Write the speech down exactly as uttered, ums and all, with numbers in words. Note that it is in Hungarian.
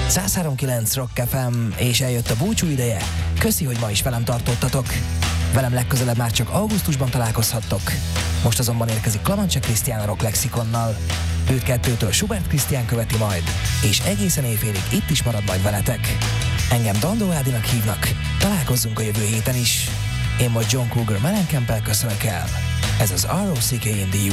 száz három kilenc Rock ef em, és eljött a búcsú ideje. Köszi, hogy ma is velem tartottatok. Velem legközelebb már csak augusztusban találkozhattok. Most azonban érkezik Klamance Krisztián a Rock Lexikonnal. Őt kettőtől Schubert Krisztián követi majd, és egészen éjfélig itt is marad majd veletek. Engem Dandó Ádinak hívnak, találkozzunk a jövő héten is. Én most John Cougar Mellencamp-el köszönök el. Ez az er o cé ká in the